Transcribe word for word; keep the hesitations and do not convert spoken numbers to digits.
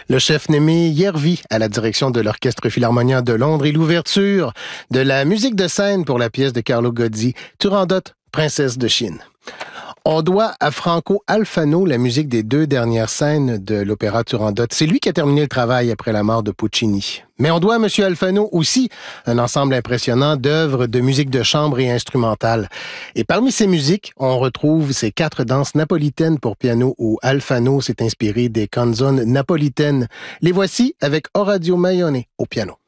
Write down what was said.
Le chef Némé Yervi à la direction de l'Orchestre Philharmonien de Londres et l'ouverture de la musique de scène pour la pièce de Carlo Gozzi, Turandot, princesse de Chine. On doit à Franco Alfano la musique des deux dernières scènes de l'opéra Turandot. C'est lui qui a terminé le travail après la mort de Puccini. Mais on doit à M. Alfano aussi un ensemble impressionnant d'œuvres de musique de chambre et instrumentale. Et parmi ces musiques, on retrouve ces quatre danses napolitaines pour piano où Alfano s'est inspiré des canzones napolitaines. Les voici avec Orazio Maione au piano.